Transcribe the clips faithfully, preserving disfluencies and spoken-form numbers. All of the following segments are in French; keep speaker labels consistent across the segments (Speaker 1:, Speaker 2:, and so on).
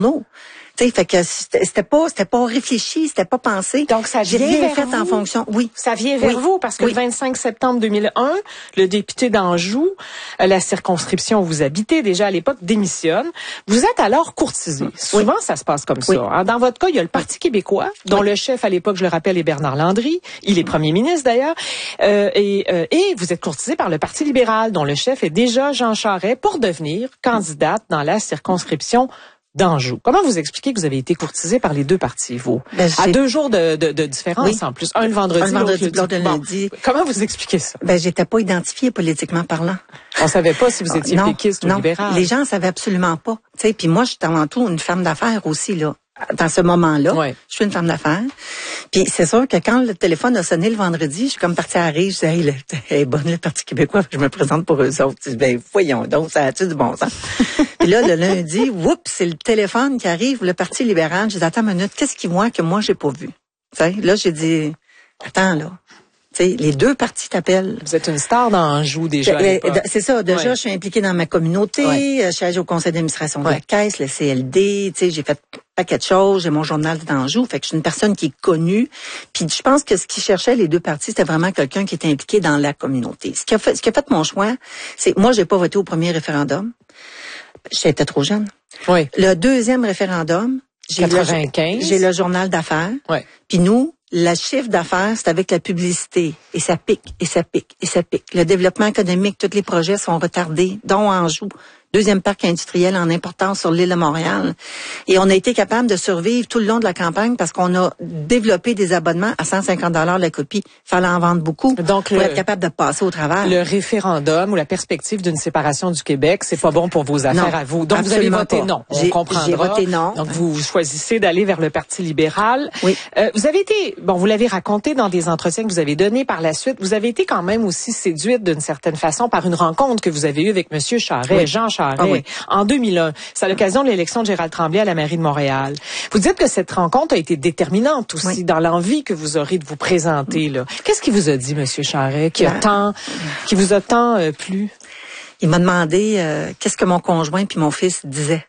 Speaker 1: Non. Tu sais, fait que c'était, c'était pas, c'était pas réfléchi, c'était pas pensé.
Speaker 2: Donc, ça
Speaker 1: J'ai
Speaker 2: vient
Speaker 1: rien
Speaker 2: vers
Speaker 1: fait
Speaker 2: vous.
Speaker 1: en fonction. Oui.
Speaker 2: Ça vient vers
Speaker 1: oui.
Speaker 2: vous parce que
Speaker 1: oui.
Speaker 2: le vingt-cinq septembre deux mille un, le député d'Anjou, la circonscription où vous habitez déjà à l'époque, démissionne. Vous êtes alors courtisé. Oui. Souvent, ça se passe comme
Speaker 1: oui.
Speaker 2: ça. Dans votre cas, il y a le Parti québécois, dont oui. le chef à l'époque, je le rappelle, est Bernard Landry. Il est premier ministre d'ailleurs. Euh, et, euh, et vous êtes courtisé par le Parti libéral, dont le chef est déjà Jean Charest, pour devenir candidate dans la circonscription d'Anjou. Comment vous expliquez que vous avez été courtisé par les deux partis, vous? Ben, à deux jours de, de, de différence, oui. en plus. Un le vendredi,
Speaker 1: un le vendredi,
Speaker 2: l'autre
Speaker 1: le lundi.
Speaker 2: Bon, comment vous expliquez ça?
Speaker 1: Ben, j'étais pas identifiée politiquement parlant.
Speaker 2: On savait pas si vous étiez
Speaker 1: non,
Speaker 2: péquiste ou
Speaker 1: non,
Speaker 2: libéral.
Speaker 1: Les gens savaient absolument pas. Tu sais, puis moi, je suis avant tout une femme d'affaires aussi, là. Dans ce moment-là,
Speaker 2: ouais.
Speaker 1: je suis une femme d'affaires. Puis c'est sûr que quand le téléphone a sonné le vendredi, je suis comme partie à rire. Je disais, hey, elle est bonne, le Parti québécois. Je me présente pour eux autres. Je dis, ben, voyons donc, ça a-tu du bon sens? Puis là, le lundi, oups, c'est le téléphone qui arrive, le Parti libéral. Je dis, attends une minute, qu'est-ce qu'ils voient que moi, j'ai pas vu? T'sais, là, j'ai dit, attends, là. T'sais, les deux partis t'appellent.
Speaker 2: Vous êtes une star d'Anjou déjà.
Speaker 1: C'est ça. Déjà, ouais. je suis impliquée dans ma communauté. Ouais. Je suis allée au conseil d'administration de ouais. la Caisse, le C L D. T'sais, j'ai fait un paquet de choses. J'ai mon journal d'Anjou. Fait que je suis une personne qui est connue. Puis je pense que ce qu'ils cherchaient, les deux partis, c'était vraiment quelqu'un qui était impliqué dans la communauté. Ce qui a fait, ce qui a fait mon choix, c'est moi, j'ai pas voté au premier référendum. J'étais trop jeune.
Speaker 2: Oui.
Speaker 1: Le deuxième référendum, j'ai
Speaker 2: quatre-vingt-quinze.
Speaker 1: Le, j'ai le journal d'affaires.
Speaker 2: Ouais.
Speaker 1: Puis nous, le chiffre d'affaires, c'est avec la publicité. Et ça pique, et ça pique, et ça pique. Le développement économique, tous les projets sont retardés, dont Anjou. Deuxième parc industriel en importance sur l'île de Montréal. Et on a été capable de survivre tout le long de la campagne parce qu'on a développé des abonnements à cent cinquante dollars la copie. Fallait en vendre beaucoup Donc pour le, être capable de passer au travers.
Speaker 2: Le référendum ou la perspective d'une séparation du Québec, c'est pas bon pour vos affaires
Speaker 1: non,
Speaker 2: à vous. Donc vous avez voté
Speaker 1: pas.
Speaker 2: non. On
Speaker 1: j'ai,
Speaker 2: comprendra.
Speaker 1: J'ai voté non.
Speaker 2: Donc vous, vous choisissez d'aller vers le Parti libéral.
Speaker 1: Oui.
Speaker 2: Euh, vous avez été, bon, vous l'avez raconté dans des entretiens que vous avez donnés par la suite. Vous avez été quand même aussi séduite d'une certaine façon par une rencontre que vous avez eue avec Monsieur Charest, oui. Jean Charest.
Speaker 1: Ah, oui.
Speaker 2: En deux mille un, c'est à l'occasion de l'élection de Gérald Tremblay à la mairie de Montréal. Vous dites que cette rencontre a été déterminante aussi oui. dans l'envie que vous aurez de vous présenter là. Qu'est-ce qu'il vous a dit, Monsieur Charest, qui a tant, qui vous a tant euh, plu?
Speaker 1: Il m'a demandé euh, qu'est-ce que mon conjoint puis mon fils disaient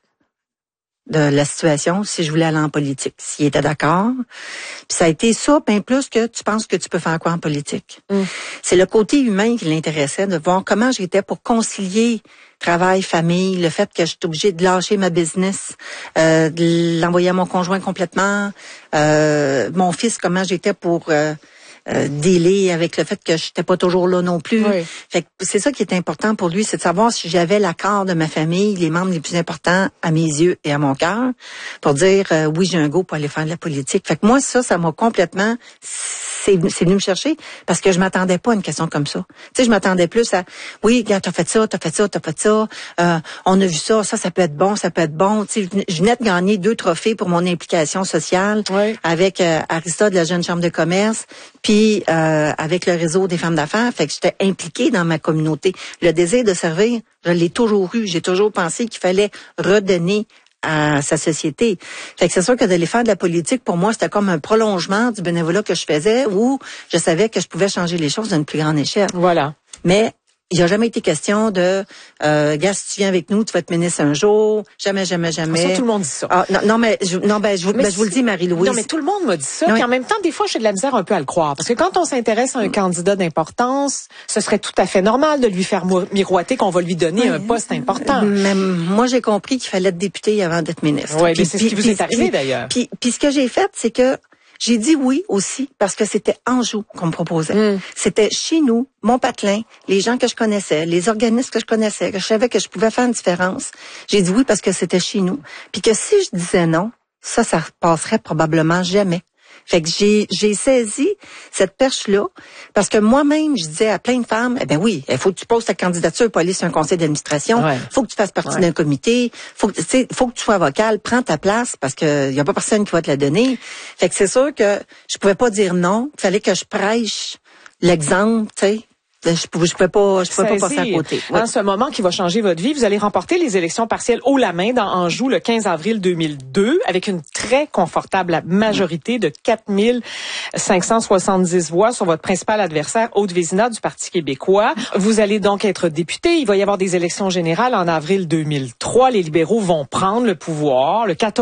Speaker 1: de la situation, si je voulais aller en politique, s'il était d'accord. Puis ça a été ça, bien plus que tu penses que tu peux faire quoi en politique. Mm. C'est le côté humain qui l'intéressait, de voir comment j'étais pour concilier travail, famille, le fait que je suis obligée de lâcher ma business, euh, de l'envoyer à mon conjoint complètement, euh, mon fils, comment j'étais pour... Euh, Euh, délai avec le fait que j'étais pas toujours là non plus.
Speaker 2: Oui.
Speaker 1: Fait que c'est ça qui est important pour lui, c'est de savoir si j'avais l'accord de ma famille, les membres les plus importants à mes yeux et à mon cœur, pour dire euh, oui, j'ai un go pour aller faire de la politique. Fait que moi, ça, ça m'a complètement... C'est, c'est venu me chercher parce que je m'attendais pas à une question comme ça. Tu sais, je m'attendais plus à oui, gars, t'as fait ça, t'as fait ça, t'as fait ça. Euh, on a vu ça, ça, ça peut être bon, ça peut être bon. Tu sais, je venais de gagner deux trophées pour mon implication sociale
Speaker 2: oui.
Speaker 1: avec euh, Arista de la Jeune Chambre de commerce, puis euh, avec le réseau des femmes d'affaires. Fait que j'étais impliquée dans ma communauté. Le désir de servir, je l'ai toujours eu. J'ai toujours pensé qu'il fallait redonner à sa société. Fait que c'est sûr que d'aller faire de la politique, pour moi, c'était comme un prolongement du bénévolat que je faisais où je savais que je pouvais changer les choses à une plus grande échelle.
Speaker 2: Voilà.
Speaker 1: Mais il n'y a jamais été question de euh, gars, si tu viens avec nous, tu vas être ministre un jour. Jamais, jamais, jamais.
Speaker 2: Ça, tout le monde dit ça.
Speaker 1: Ah, non, non, mais je, non, ben, je, ben, je vous le dis, Marie-Louise.
Speaker 2: Non, mais tout le monde m'a dit ça.
Speaker 1: Oui.
Speaker 2: Puis en même temps, des fois, j'ai de la misère un peu à le croire. Parce que quand on s'intéresse à un candidat d'importance, ce serait tout à fait normal de lui faire miroiter qu'on va lui donner oui. un poste important.
Speaker 1: Mais moi, j'ai compris qu'il fallait être député avant d'être ministre.
Speaker 2: Oui, mais c'est ce qui vous est arrivé, d'ailleurs.
Speaker 1: Puis, puis ce que j'ai fait, c'est que j'ai dit oui aussi parce que c'était Anjou qu'on me proposait. Mm. C'était chez nous, mon patelin, les gens que je connaissais, les organismes que je connaissais, que je savais que je pouvais faire une différence. J'ai dit oui parce que c'était chez nous. Puis que si je disais non, ça, ça passerait probablement jamais. Fait que j'ai j'ai saisi cette perche-là parce que moi-même, je disais à plein de femmes, eh ben oui, il faut que tu poses ta candidature pour aller sur un conseil d'administration, il ouais. faut que tu fasses partie ouais. d'un comité, faut que tu sais, faut que tu sois vocale, prends ta place parce que il y a pas personne qui va te la donner. Fait que c'est sûr que je pouvais pas dire non, il fallait que je prêche l'exemple, tu sais. Je pouvais, je pouvais pas, je pouvais pas passer à côté.
Speaker 2: Oui. Dans ce moment qui va changer votre vie, vous allez remporter les élections partielles haut la main dans Anjou le quinze avril deux mille deux avec une très confortable majorité de quatre mille cinq cent soixante-dix voix sur votre principal adversaire, Aude Vézina du Parti québécois. Vous allez donc être député. Il va y avoir des élections générales en avril deux mille trois. Les libéraux vont prendre le pouvoir le quatorze